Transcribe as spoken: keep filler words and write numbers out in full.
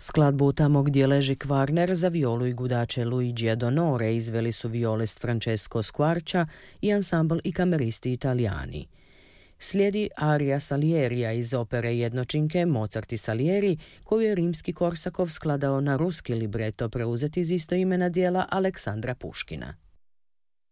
Skladbu Tamo gdje leži Kvarner za violu i gudače Luigija Donore izveli su violist Francesco Squarcia i ansambl i kameristi Italijani. Slijedi arija Salierija iz opere jednočinke Mozart i Salieri, koju je rimski Korsakov skladao na ruski libreto preuzeti iz istoimena dijela Aleksandra Puškina.